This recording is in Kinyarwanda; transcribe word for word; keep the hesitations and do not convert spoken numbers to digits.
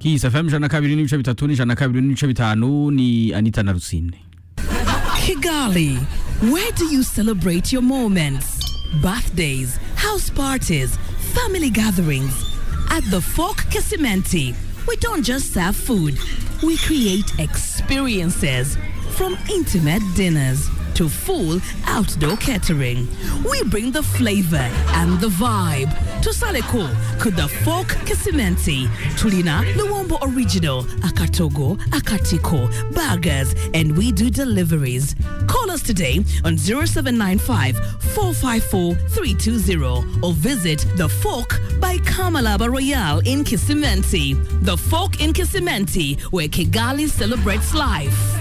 Kiss F M jana kabiri n'ibice bitatu ni jana kabiri n'ibice bitanu ni Anita na Rusine. Kigali, where do you celebrate your moments? Birthdays, house parties, family gatherings. At the Fork Kisimenti, we don't just serve food, we create experiences. From intimate dinners to full outdoor catering, we bring the flavor and the vibe. To Saleko, Kuda Fork Kisimenti, Tulina, Luombo Original, Akatogo, Akatiko, Burgers, and we do deliveries. Call us today on zero seven nine five, four five four, three two zero or visit The Fork by Kamalaba Royale in Kisimenti. The Fork in Kisimenti, where Kigali celebrates life.